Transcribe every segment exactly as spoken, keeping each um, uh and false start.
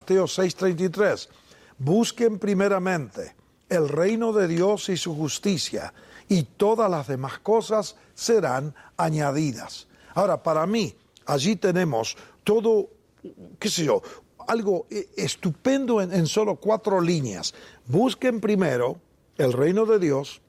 Mateo seis treinta y tres. Busquen primeramente el reino de Dios y su justicia, y todas las demás cosas serán añadidas. Ahora, para mí, allí tenemos todo, qué sé yo, algo estupendo en, en solo cuatro líneas. Busquen primero el reino de Dios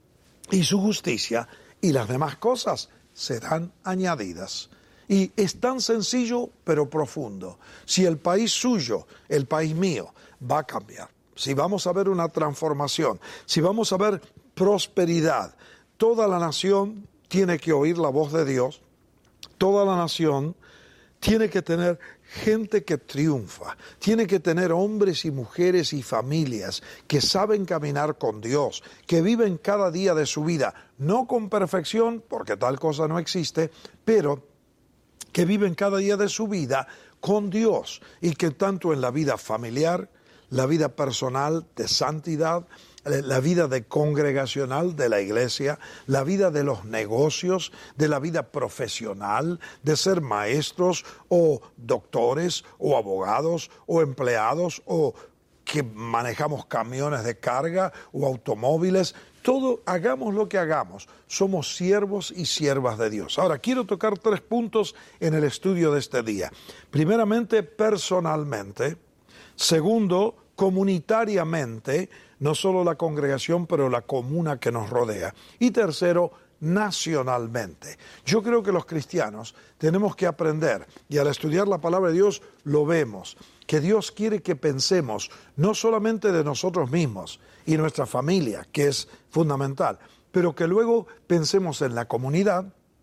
y su justicia, y las demás cosas serán añadidas. Y es tan sencillo, pero profundo. Si el país suyo, el país mío, va a cambiar, si vamos a ver una transformación, si vamos a ver prosperidad, toda la nación tiene que oír la voz de Dios, toda la nación tiene que tener gente que triunfa, tiene que tener hombres y mujeres y familias que saben caminar con Dios, que viven cada día de su vida, no con perfección, porque tal cosa no existe, pero que viven cada día de su vida con Dios, y que tanto en la vida familiar, la vida personal de santidad, la vida de congregacional de la iglesia, la vida de los negocios, de la vida profesional, de ser maestros o doctores o abogados o empleados o que manejamos camiones de carga o automóviles, todo, hagamos lo que hagamos, somos siervos y siervas de Dios. Ahora, quiero tocar tres puntos en el estudio de este día. Primeramente, personalmente. Segundo, comunitariamente, no solo la congregación, pero la comuna que nos rodea. Y tercero, nacionalmente. Yo creo que los cristianos tenemos que aprender, y al estudiar la palabra de Dios lo vemos, que Dios quiere que pensemos no solamente de nosotros mismos y nuestra familia, que es fundamental, pero que luego pensemos en la comunidad,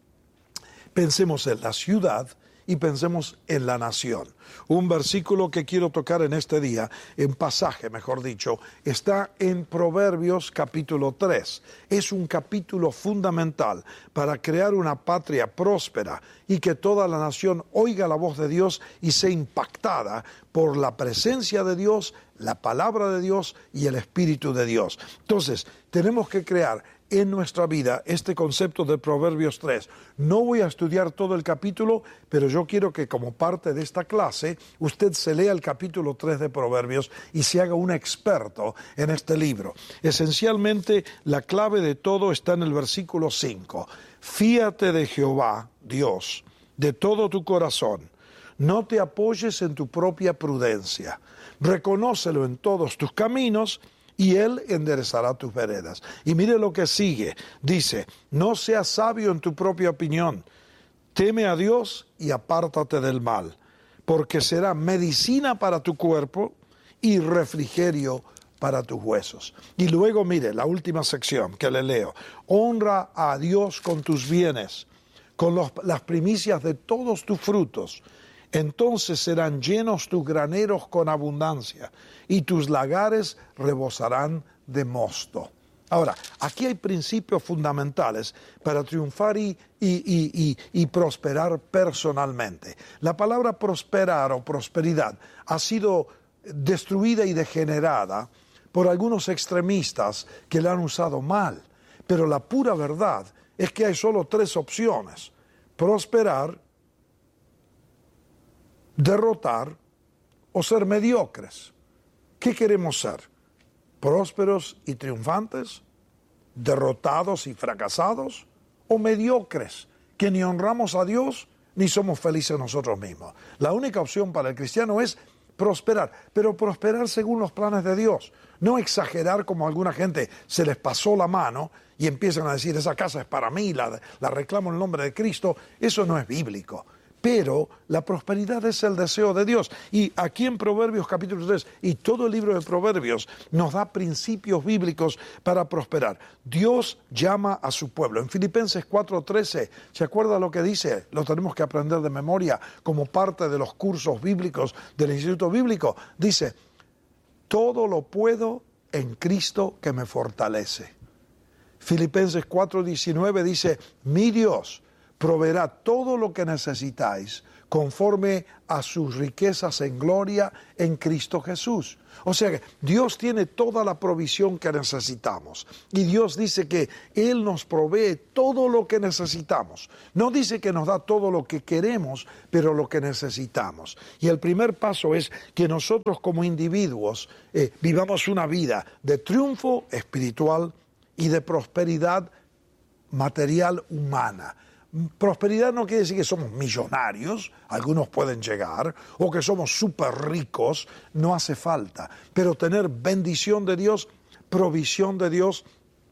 pensemos en la ciudad y pensemos en la nación. Un versículo que quiero tocar en este día, en pasaje mejor dicho, está en Proverbios capítulo tres. Es un capítulo fundamental para crear una patria próspera y que toda la nación oiga la voz de Dios y sea impactada por la presencia de Dios, la palabra de Dios y el Espíritu de Dios. Entonces, tenemos que crear en nuestra vida este concepto de Proverbios tres. No voy a estudiar todo el capítulo, pero yo quiero que como parte de esta clase usted se lea el capítulo tres de Proverbios y se haga un experto en este libro. Esencialmente, la clave de todo está en el versículo cinco. Fíate de Jehová, Dios, de todo tu corazón. No te apoyes en tu propia prudencia. Reconócelo en todos tus caminos y Él enderezará tus veredas. Y mire lo que sigue. Dice, no seas sabio en tu propia opinión. Teme a Dios y apártate del mal, porque será medicina para tu cuerpo y refrigerio para tus huesos. Y luego mire la última sección que le leo. Honra a Dios con tus bienes, con los, las primicias de todos tus frutos. Entonces serán llenos tus graneros con abundancia y tus lagares rebosarán de mosto. Ahora, aquí hay principios fundamentales para triunfar y, y, y, y, y prosperar personalmente. La palabra prosperar o prosperidad ha sido destruida y degenerada por algunos extremistas que la han usado mal. Pero la pura verdad es que hay solo tres opciones: prosperar, derrotar o ser mediocres. ¿Qué queremos ser? ¿Prósperos y triunfantes? ¿Derrotados y fracasados? ¿O mediocres, que ni honramos a Dios ni somos felices nosotros mismos? La única opción para el cristiano es prosperar, pero prosperar según los planes de Dios. No exagerar como a alguna gente se les pasó la mano y empiezan a decir, esa casa es para mí, la, la reclamo en el nombre de Cristo. Eso no es bíblico. Pero la prosperidad es el deseo de Dios. Y aquí en Proverbios capítulo tres y todo el libro de Proverbios nos da principios bíblicos para prosperar. Dios llama a su pueblo. En Filipenses cuatro trece, ¿se acuerda lo que dice? Lo tenemos que aprender de memoria como parte de los cursos bíblicos del Instituto Bíblico. Dice, todo lo puedo en Cristo que me fortalece. Filipenses cuatro diecinueve dice, mi Dios proveerá todo lo que necesitáis conforme a sus riquezas en gloria en Cristo Jesús. O sea que Dios tiene toda la provisión que necesitamos. Y Dios dice que Él nos provee todo lo que necesitamos. No dice que nos da todo lo que queremos, pero lo que necesitamos. Y el primer paso es que nosotros como individuos eh, vivamos una vida de triunfo espiritual y de prosperidad material humana. Prosperidad no quiere decir que somos millonarios, algunos pueden llegar, o que somos súper ricos, no hace falta. Pero tener bendición de Dios, provisión de Dios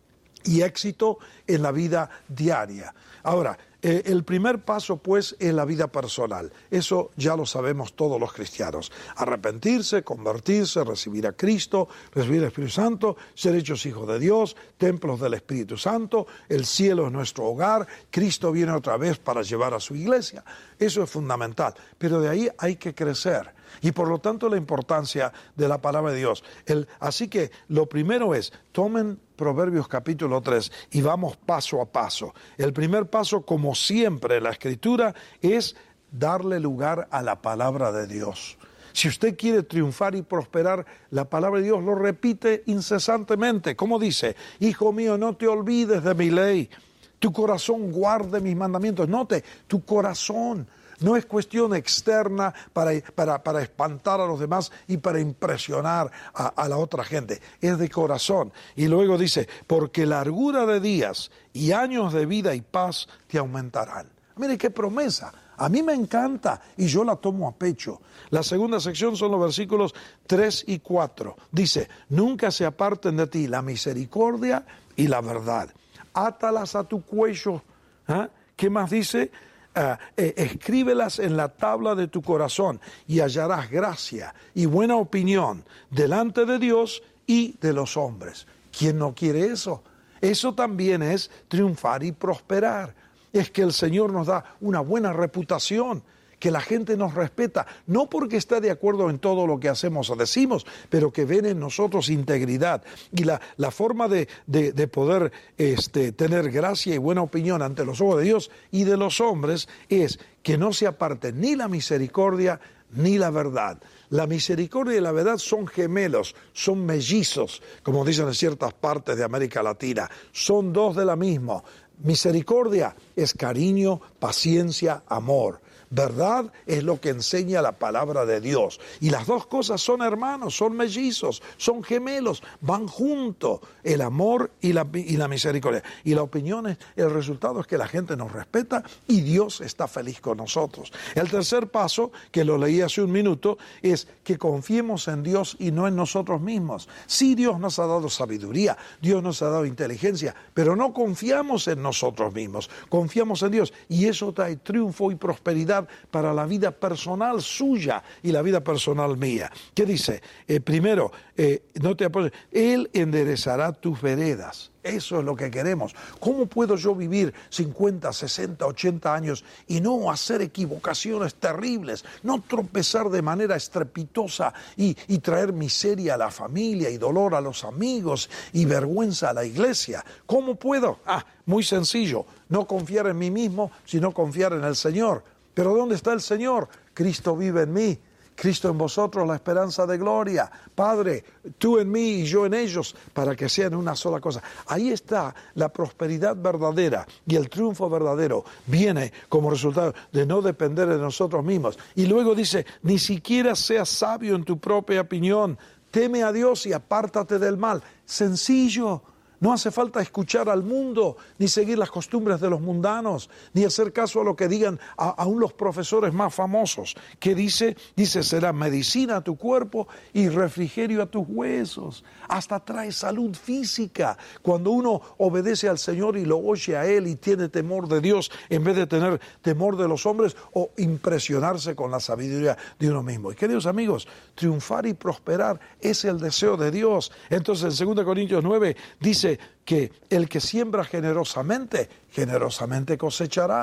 y éxito en la vida diaria. Ahora, eh, el primer paso pues es la vida personal. Eso ya lo sabemos todos los cristianos. Arrepentirse, convertirse, recibir a Cristo, recibir al Espíritu Santo, ser hechos hijos de Dios, templos del Espíritu Santo, el cielo es nuestro hogar, Cristo viene otra vez para llevar a su iglesia. Eso es fundamental, pero de ahí hay que crecer. Y por lo tanto la importancia de la palabra de Dios. El, así que lo primero es, tomen Proverbios capítulo tres y vamos paso a paso. El primer paso, como siempre en la Escritura, es darle lugar a la palabra de Dios. Si usted quiere triunfar y prosperar, la palabra de Dios lo repite incesantemente. Como dice, hijo mío, no te olvides de mi ley. Tu corazón guarde mis mandamientos. Note, tu corazón. No es cuestión externa para, para, para espantar a los demás y para impresionar a, a la otra gente. Es de corazón. Y luego dice, porque largura de días y años de vida y paz te aumentarán. Mire qué promesa. A mí me encanta y yo la tomo a pecho. La segunda sección son los versículos tres y cuatro. Dice, nunca se aparten de ti la misericordia y la verdad. Átalas a tu cuello. ¿Ah? ¿Qué más dice? Uh, eh, escríbelas en la tabla de tu corazón y hallarás gracia y buena opinión delante de Dios y de los hombres. ¿Quién no quiere eso? Eso también es triunfar y prosperar. Es que el Señor nos da una buena reputación, que la gente nos respeta, no porque está de acuerdo en todo lo que hacemos o decimos, pero que ven en nosotros integridad. Y la, la forma de, de, de poder este, tener gracia y buena opinión ante los ojos de Dios y de los hombres es que no se aparte ni la misericordia ni la verdad. La misericordia y la verdad son gemelos, son mellizos, como dicen en ciertas partes de América Latina, son dos de la misma. Misericordia es cariño, paciencia, amor. Verdad es lo que enseña la palabra de Dios. Y las dos cosas son hermanos, son mellizos, son gemelos, van juntos, el amor y la, y la misericordia. Y la opinión es, el resultado es que la gente nos respeta y Dios está feliz con nosotros. El tercer paso, que lo leí hace un minuto, es que confiemos en Dios y no en nosotros mismos. Sí, Dios nos ha dado sabiduría, Dios nos ha dado inteligencia, pero no confiamos en nosotros mismos, confiamos en Dios. Y eso trae triunfo y prosperidad para la vida personal suya y la vida personal mía. ¿Qué dice? Eh, primero, eh, no te apoyes, Él enderezará tus veredas. Eso es lo que queremos. ¿Cómo puedo yo vivir cincuenta, sesenta, ochenta años y no hacer equivocaciones terribles, no tropezar de manera estrepitosa y, y traer miseria a la familia y dolor a los amigos y vergüenza a la iglesia? ¿Cómo puedo? Ah, muy sencillo, no confiar en mí mismo, sino confiar en el Señor. ¿Pero dónde está el Señor? Cristo vive en mí. Cristo en vosotros, la esperanza de gloria. Padre, tú en mí y yo en ellos, para que sean una sola cosa. Ahí está la prosperidad verdadera y el triunfo verdadero. Viene como resultado de no depender de nosotros mismos. Y luego dice, ni siquiera seas sabio en tu propia opinión. Teme a Dios y apártate del mal. Sencillo. No hace falta escuchar al mundo, ni seguir las costumbres de los mundanos, ni hacer caso a lo que digan a, aún los profesores más famosos. ¿Qué dice? Dice, será medicina a tu cuerpo y refrigerio a tus huesos. Hasta trae salud física. Cuando uno obedece al Señor y lo oye a Él y tiene temor de Dios, en vez de tener temor de los hombres o impresionarse con la sabiduría de uno mismo. Y queridos amigos, triunfar y prosperar es el deseo de Dios. Entonces en segunda Corintios nueve dice que el que siembra generosamente, generosamente cosechará.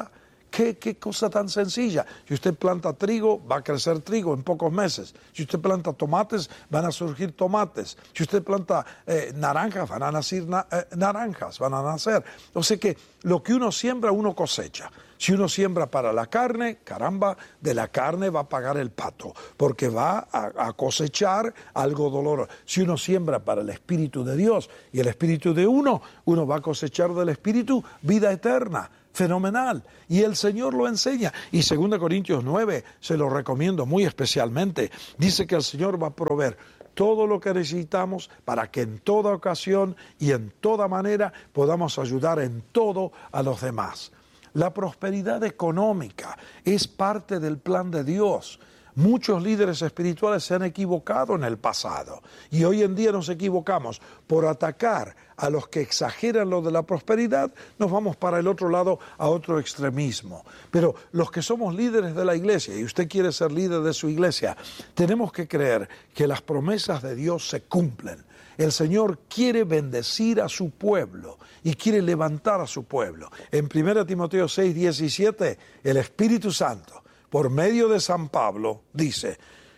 ¿Qué, qué cosa tan sencilla? Si usted planta trigo, va a crecer trigo en pocos meses. Si usted planta tomates, van a surgir tomates. Si usted planta eh, naranjas, van a nacer na, eh, naranjas, van a nacer. O sea que lo que uno siembra, uno cosecha. Si uno siembra para la carne, caramba, de la carne va a pagar el pato, porque va a, a cosechar algo doloroso. Si uno siembra para el Espíritu de Dios y el Espíritu de uno, uno va a cosechar del Espíritu vida eterna. Fenomenal. Y el Señor lo enseña. Y segunda Corintios nueve, se lo recomiendo muy especialmente, dice que el Señor va a proveer todo lo que necesitamos para que en toda ocasión y en toda manera podamos ayudar en todo a los demás. La prosperidad económica es parte del plan de Dios. Muchos líderes espirituales se han equivocado en el pasado y hoy en día nos equivocamos. Por atacar a los que exageran lo de la prosperidad, nos vamos para el otro lado a otro extremismo. Pero los que somos líderes de la iglesia, y usted quiere ser líder de su iglesia, tenemos que creer que las promesas de Dios se cumplen. El Señor quiere bendecir a su pueblo y quiere levantar a su pueblo. En primera Timoteo seis, diecisiete, el Espíritu Santo, por medio de San Pablo, dice,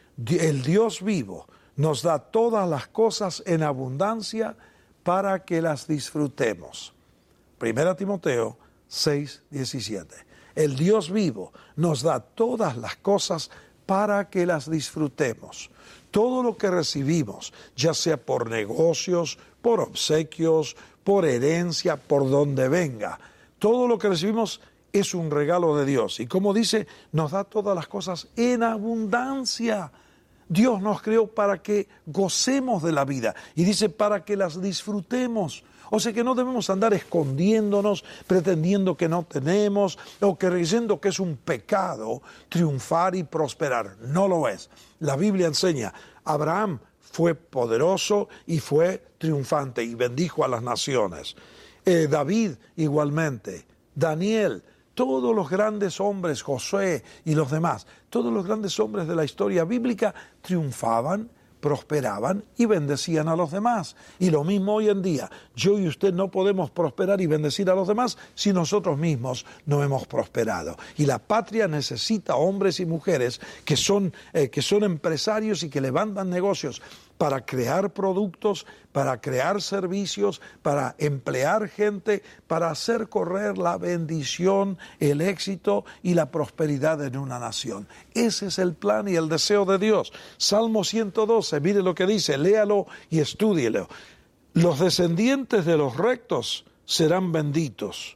el Dios vivo nos da todas las cosas en abundancia para que las disfrutemos. Primera Timoteo seis, diecisiete. El Dios vivo nos da todas las cosas para que las disfrutemos. Todo lo que recibimos, ya sea por negocios, por obsequios, por herencia, por donde venga, todo lo que recibimos es un regalo de Dios. Y como dice, nos da todas las cosas en abundancia. Dios nos creó para que gocemos de la vida. Y dice para que las disfrutemos. O sea que no debemos andar escondiéndonos, pretendiendo que no tenemos, o creyendo que es un pecado triunfar y prosperar. No lo es. La Biblia enseña, Abraham fue poderoso y fue triunfante y bendijo a las naciones. Eh, David igualmente, Daniel, todos los grandes hombres, Josué y los demás, todos los grandes hombres de la historia bíblica triunfaban, prosperaban y bendecían a los demás. Y lo mismo hoy en día, yo y usted no podemos prosperar y bendecir a los demás si nosotros mismos no hemos prosperado. Y la patria necesita hombres y mujeres que son, eh, que son empresarios y que levantan negocios para crear productos, para crear servicios, para emplear gente, para hacer correr la bendición, el éxito y la prosperidad en una nación. Ese es el plan y el deseo de Dios. Salmo ciento doce, mire lo que dice, léalo y estúdielo. Los descendientes de los rectos serán benditos.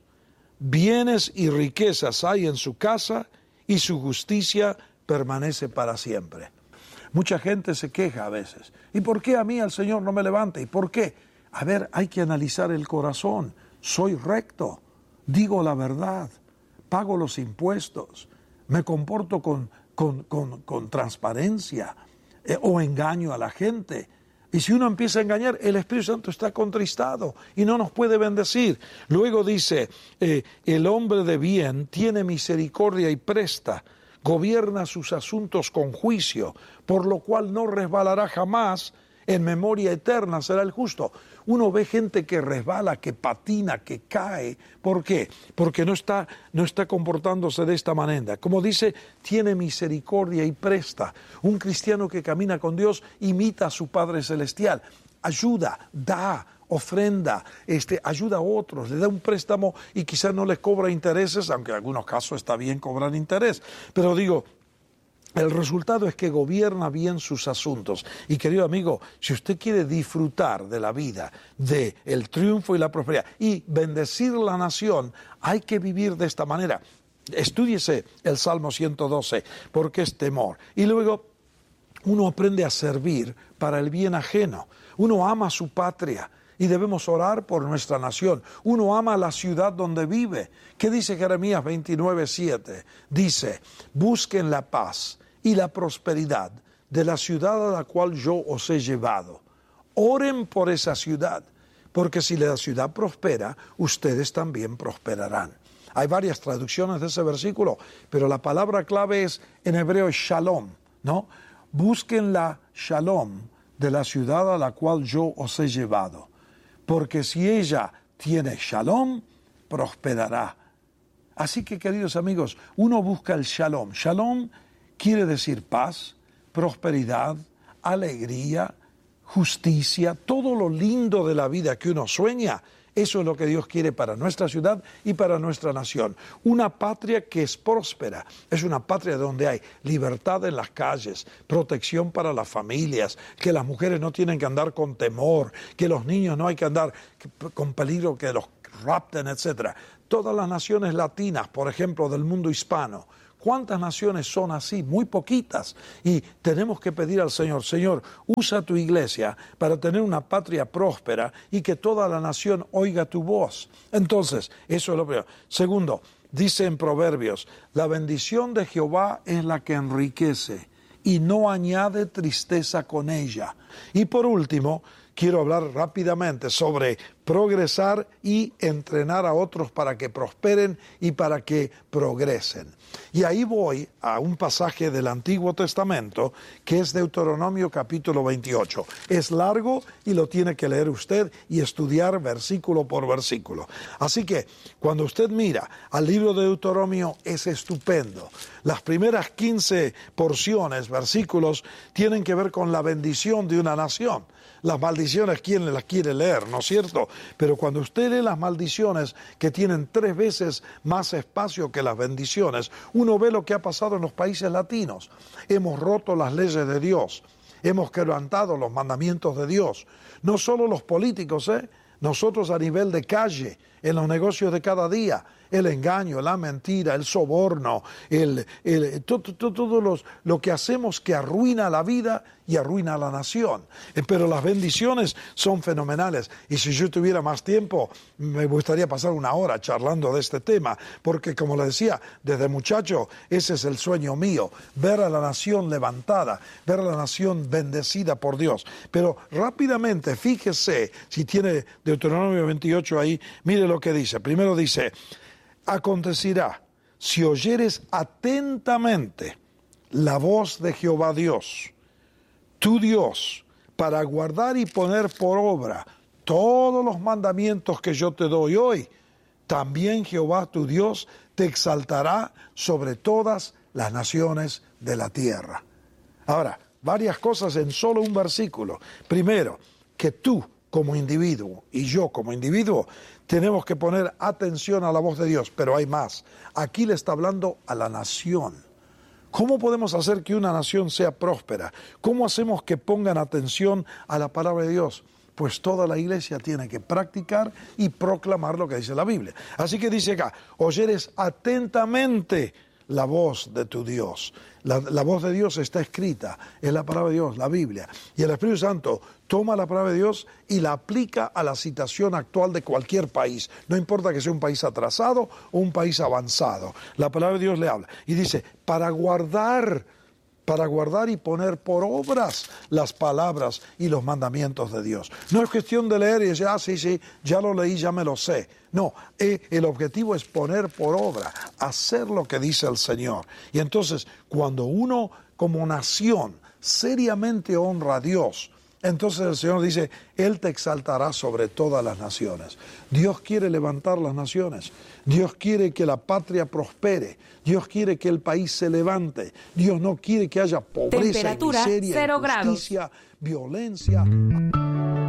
Bienes y riquezas hay en su casa y su justicia permanece para siempre. Mucha gente se queja a veces. ¿Y por qué a mí el Señor no me levanta? ¿Y por qué? A ver, hay que analizar el corazón. Soy recto, digo la verdad, pago los impuestos, me comporto con, con, con, con transparencia eh, o engaño a la gente. Y si uno empieza a engañar, el Espíritu Santo está contristado y no nos puede bendecir. Luego dice, eh, el hombre de bien tiene misericordia y presta, gobierna sus asuntos con juicio, por lo cual no resbalará jamás, en memoria eterna será el justo. Uno ve gente que resbala, que patina, que cae. ¿Por qué? Porque no está, no está comportándose de esta manera. Como dice, tiene misericordia y presta. Un cristiano que camina con Dios imita a su Padre Celestial. Ayuda, da, ofrenda, este, ayuda a otros, le da un préstamo y quizás no le cobra intereses, aunque en algunos casos está bien cobrar interés. Pero digo, el resultado es que gobierna bien sus asuntos. Y querido amigo, si usted quiere disfrutar de la vida, del triunfo y la prosperidad y bendecir la nación, hay que vivir de esta manera. Estúdiese el Salmo ciento doce, porque es temor. Y luego uno aprende a servir para el bien ajeno. Uno ama su patria y debemos orar por nuestra nación. Uno ama la ciudad donde vive. ¿Qué dice Jeremías veintinueve, siete? Dice, busquen la paz y la prosperidad de la ciudad a la cual yo os he llevado. Oren por esa ciudad, porque si la ciudad prospera, ustedes también prosperarán. Hay varias traducciones de ese versículo, pero la palabra clave es en hebreo shalom, ¿no? Busquen la shalom de la ciudad a la cual yo os he llevado, porque si ella tiene shalom, prosperará. Así que, queridos amigos, uno busca el shalom. Shalom quiere decir paz, prosperidad, alegría, justicia, todo lo lindo de la vida que uno sueña. Eso es lo que Dios quiere para nuestra ciudad y para nuestra nación. Una patria que es próspera, es una patria donde hay libertad en las calles, protección para las familias, que las mujeres no tienen que andar con temor, que los niños no hay que andar con peligro que los rapten, etcétera. Todas las naciones latinas, por ejemplo, del mundo hispano, ¿cuántas naciones son así? Muy poquitas. Y tenemos que pedir al Señor, Señor, usa tu iglesia para tener una patria próspera y que toda la nación oiga tu voz. Entonces, eso es lo primero. Segundo, dice en Proverbios, la bendición de Jehová es la que enriquece y no añade tristeza con ella. Y por último, quiero hablar rápidamente sobre progresar y entrenar a otros para que prosperen y para que progresen. Y ahí voy a un pasaje del Antiguo Testamento que es Deuteronomio capítulo veintiocho. Es largo y lo tiene que leer usted y estudiar versículo por versículo. Así que cuando usted mira al libro de Deuteronomio es estupendo. Las primeras quince porciones, versículos, tienen que ver con la bendición de una nación. Las maldiciones, ¿quién las quiere leer? ¿No es cierto? Pero cuando usted lee las maldiciones que tienen tres veces más espacio que las bendiciones, uno ve lo que ha pasado en los países latinos. Hemos roto las leyes de Dios, hemos quebrantado los mandamientos de Dios. No solo los políticos, ¿eh? Nosotros a nivel de calle, en los negocios de cada día, el engaño, la mentira, el soborno, el, el, todo, todo, todo los, lo que hacemos que arruina la vida y arruina la nación. Pero las bendiciones son fenomenales. Y si yo tuviera más tiempo, me gustaría pasar una hora charlando de este tema, porque como le decía, desde muchacho, ese es el sueño mío, ver a la nación levantada, ver a la nación bendecida por Dios. Pero rápidamente, fíjese, si tiene Deuteronomio veintiocho ahí, mire lo que dice. Primero dice, acontecerá, si oyeres atentamente la voz de Jehová Dios, tu Dios, para guardar y poner por obra todos los mandamientos que yo te doy hoy, también Jehová tu Dios te exaltará sobre todas las naciones de la tierra. Ahora, varias cosas en solo un versículo. Primero, que tú como individuo y yo como individuo tenemos que poner atención a la voz de Dios, pero hay más. Aquí le está hablando a la nación. ¿Cómo podemos hacer que una nación sea próspera? ¿Cómo hacemos que pongan atención a la palabra de Dios? Pues toda la iglesia tiene que practicar y proclamar lo que dice la Biblia. Así que dice acá, oyeres atentamente la voz de tu Dios. La, la voz de Dios está escrita, es la palabra de Dios, la Biblia. Y el Espíritu Santo toma la palabra de Dios y la aplica a la situación actual de cualquier país. No importa que sea un país atrasado o un país avanzado. La palabra de Dios le habla. Y dice, para guardar, para guardar y poner por obras las palabras y los mandamientos de Dios. No es cuestión de leer y decir, ah, sí, sí, ya lo leí, ya me lo sé. No, eh, el objetivo es poner por obra, hacer lo que dice el Señor. Y entonces, cuando uno como nación seriamente honra a Dios, entonces el Señor dice, Él te exaltará sobre todas las naciones. Dios quiere levantar las naciones. Dios quiere que la patria prospere. Dios quiere que el país se levante. Dios no quiere que haya pobreza, y miseria, injusticia, violencia.